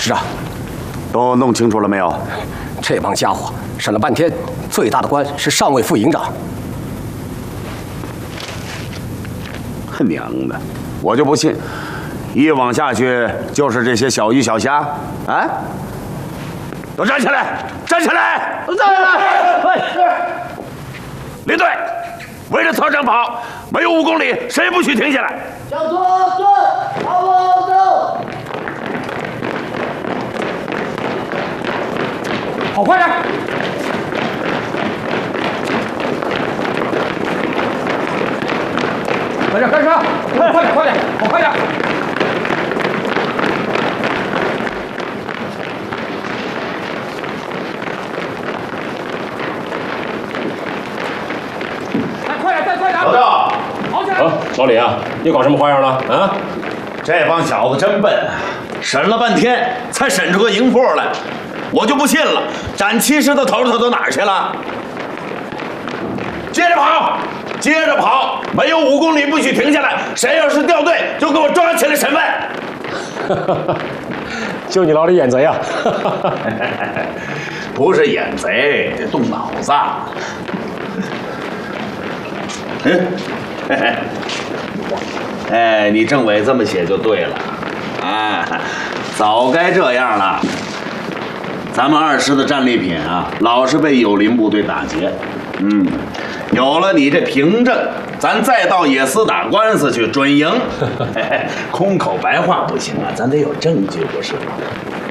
是啊， 都弄清楚了没有？ 这帮家伙审了半天，最大的官是上尉副营长。 他娘的，我就不信，一网下去就是这些小鱼小虾啊！都站起来，站起来！站起来！连队，围着操场跑，没有5公里，谁不许停下来？ 向左转，往后走。 跑快点！在这干啥？快点，快点，跑快点！再快点，再快点！ 老赵， 跑起来！ 老李啊，又搞什么花样了啊？ 这帮小子真笨啊！审了半天才审出个营铺来，我就不信了，斩七师的头都哪儿去了？接着跑，接着跑，没有5公里不许停下来，谁要是掉队，就给我抓起来审问。 就你老李眼贼啊！ 不是眼贼，得动脑子。哎，你政委这么写就对了，啊，早该这样了。咱们2师的战利品啊，老是被友邻部队打劫。有了你这凭证，咱再到野司打官司去，准赢。空口白话不行啊，咱得有证据，不是吗？